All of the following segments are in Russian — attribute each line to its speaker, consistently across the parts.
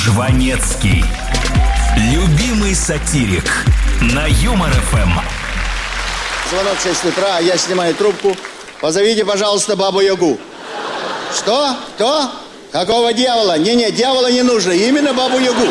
Speaker 1: Жванецкий. Любимый сатирик на Юмор ФМ.
Speaker 2: Звонок в 6 утра, я снимаю трубку. Позовите, пожалуйста, Бабу-Ягу. Что? Кто? Какого дьявола? Не, дьявола не нужно, именно Бабу-Ягу.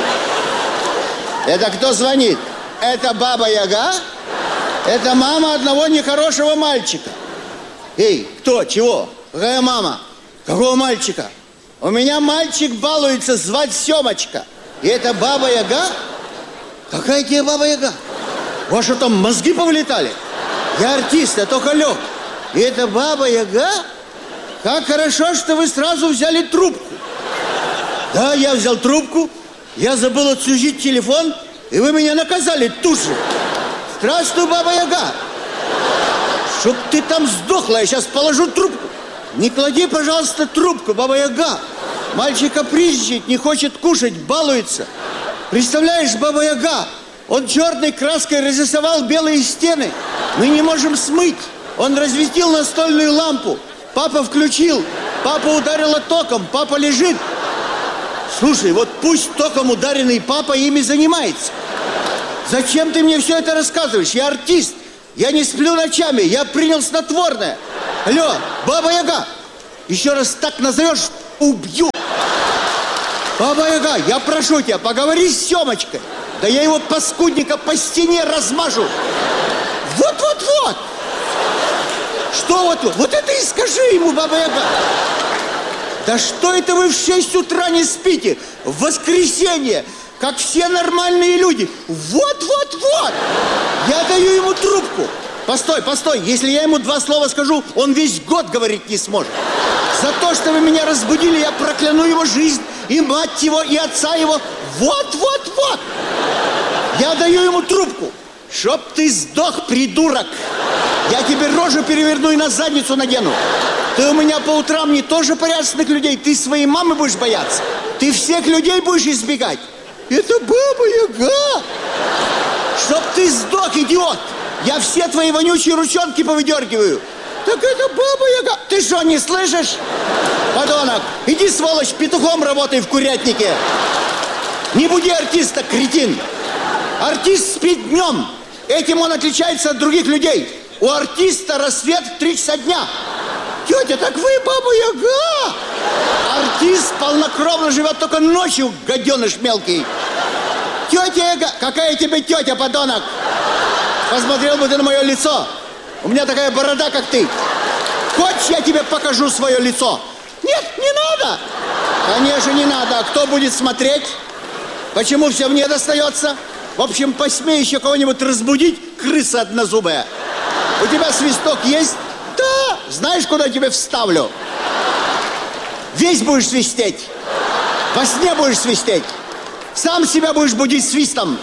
Speaker 2: Это кто звонит? Это Баба-Яга? Это мама одного нехорошего мальчика. Эй, кто? Чего? Какая мама? Какого мальчика? У меня мальчик балуется, звать Семочка. И это Баба-Яга? Какая тебе Баба-Яга? У вас что, там мозги повылетали? Я артист, я только лег. И это Баба-Яга? Как хорошо, что вы сразу взяли трубку. Да, я взял трубку. Я забыл отслужить телефон, и вы меня наказали тут же. Здравствуй, Баба-Яга. Чтоб ты там сдохла, я сейчас положу трубку. Не клади, пожалуйста, трубку, Баба-Яга. Мальчик капризничает, не хочет кушать, балуется. Представляешь, Баба-Яга, он черной краской разрисовал белые стены. Мы не можем смыть. Он разветил настольную лампу. Папа включил. Папа ударила током. Папа лежит. Слушай, вот пусть током ударенный папа ими занимается. Зачем ты мне все это рассказываешь? Я артист. Я не сплю ночами. Я принял снотворное. Алло, Баба-Яга. Еще раз так назовешь, убью. Баба-Яга, я прошу тебя, поговори с Семочкой. Да я его паскудника по стене размажу. Вот. Что вот? Вот это и скажи ему, Баба-Яга. Да что это вы в 6 утра не спите? В воскресенье, как все нормальные люди. Вот. Я даю ему трубку. Постой. Если я ему 2 слова скажу, он весь год говорить не сможет. За то, что вы меня разбудили, я прокляну его жизнь, и мать его, и отца его. Вот. Я даю ему трубку. Чтоб ты сдох, придурок. Я тебе рожу переверну и на задницу надену. Ты у меня по утрам не тоже порядочных людей. Ты своей мамы будешь бояться. Ты всех людей будешь избегать. Это Баба-Яга. Чтоб ты сдох, идиот. Я все твои вонючие ручонки повыдергиваю. Так это Баба-Яга. Ты что, не слышишь? Подонок, иди, сволочь, петухом работай в курятнике. Не буди артиста, кретин. Артист спит днем. Этим он отличается от других людей. У артиста рассвет в 3 часа дня. Тетя, так вы Баба-Яга. Артист полнокровно живет только ночью, гаденыш мелкий. Тетя Яга. Какая тебе тетя, подонок? Посмотрел бы ты на мое лицо. У меня такая борода, как ты. Хочешь, я тебе покажу свое лицо? Нет, не надо. Конечно, не надо. А кто будет смотреть? Почему все мне достается? В общем, посмей еще кого-нибудь разбудить, крыса однозубая. У тебя свисток есть? Да. Знаешь, куда я тебе вставлю? Весь будешь свистеть. Во сне будешь свистеть. Сам себя будешь будить свистом.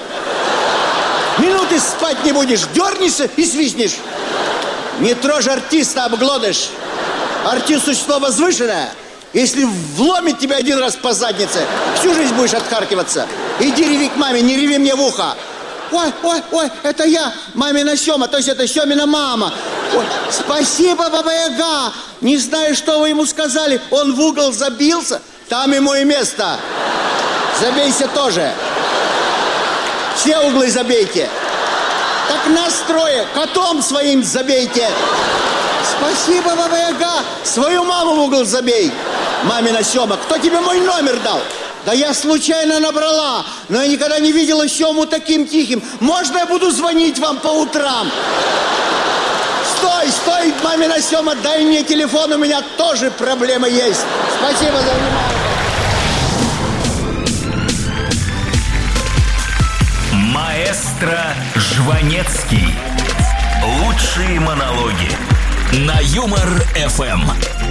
Speaker 2: Минуты спать не будешь. Дернешься и свистнешь. Не трожь артиста, обглодишь. Артист существо возвышенное. Если вломит тебя 1 раз по заднице, всю жизнь будешь отхаркиваться. Иди реви к маме, не реви мне в ухо. Ой, это я, мамина Сема, то есть это Семина мама. Ой, спасибо, Баба-Яга. Не знаю, что вы ему сказали. Он в угол забился, там ему и место. Забейся тоже. Все углы забейте. Так нас 3, котом своим забейте. Спасибо, Баба-Яга. Свою маму в угол забей. Мамина Сема, кто тебе мой номер дал? Да я случайно набрала, но я никогда не видела Сему таким тихим. Можно я буду звонить вам по утрам? Стой, мамина Сема, дай мне телефон, у меня тоже проблема есть. Спасибо за внимание.
Speaker 1: Маэстро Жванецкий. Лучшие монологи на Юмор ФМ.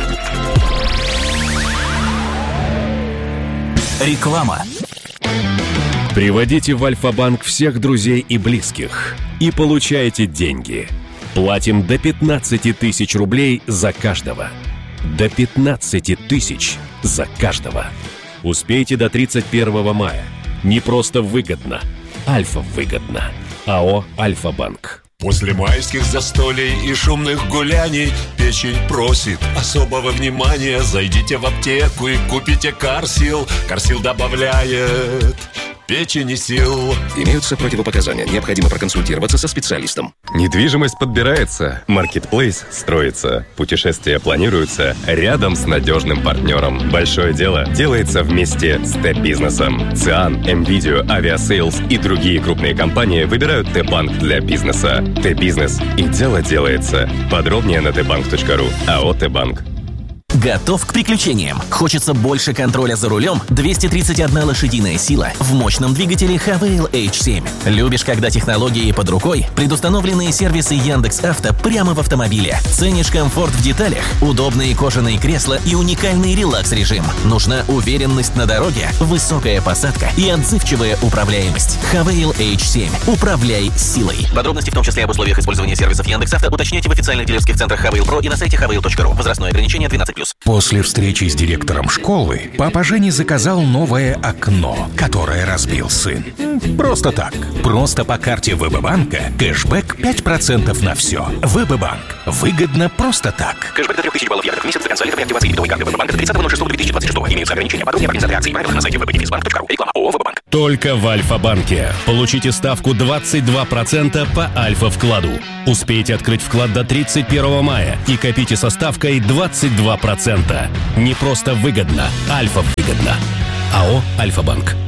Speaker 1: Реклама.
Speaker 3: Приводите в Альфа-банк всех друзей и близких и получайте деньги. Платим до 15 тысяч рублей за каждого. До 15 тысяч за каждого. Успейте до 31 мая. Не просто выгодно. Альфа выгодно. АО «Альфа-банк».
Speaker 4: После майских застолий и шумных гуляний печень просит особого внимания. Зайдите в аптеку и купите Карсил. Карсил добавляет печени сил.
Speaker 3: Имеются противопоказания. Необходимо проконсультироваться со специалистом.
Speaker 5: Недвижимость подбирается, маркетплейс строится, путешествия планируются рядом с надежным партнером. Большое дело делается вместе с Т-бизнесом. ЦИАН, МВидео, Авиасейлс и другие крупные компании выбирают Т-банк для бизнеса. Т-бизнес, и дело делается. Подробнее на tbank.ru. АО «Т-банк».
Speaker 1: Готов к приключениям? Хочется больше контроля за рулем? 231 лошадиная сила в мощном двигателе Havail H7. Любишь, когда технологии под рукой? Предустановленные сервисы Яндекс.Авто прямо в автомобиле. Ценишь комфорт в деталях? Удобные кожаные кресла и уникальный релакс-режим. Нужна уверенность на дороге? Высокая посадка и отзывчивая управляемость. Havail H7. Управляй силой. Подробности, в том числе об условиях использования сервисов Яндекс.Авто, уточняйте в официальных дилерских центрах Havail Pro и на сайте havail.ru. Возрастное ограничение 12+.
Speaker 6: После встречи с директором школы папа Жени заказал новое окно, которое разбил сын. Просто так. Просто по карте ВБ-банка кэшбэк 5% на все. ВБ-банк. Выгодно просто так.
Speaker 1: Кэшбэк до 3000 баллов евро в месяц до конца лета при активации дебетовой карты ВБ-банка до 30.06.2026. Имеются ограничения. Подробнее по акции. Правила на сайте www.defisbank.ru. Реклама ООО «ВБ-банк».
Speaker 3: Только в Альфа-банке. Получите ставку 22% по Альфа-вкладу. Успейте открыть вклад до 31 мая и копите со ставкой 22%. Не просто выгодно, Альфа-выгодно. АО «Альфа-банк».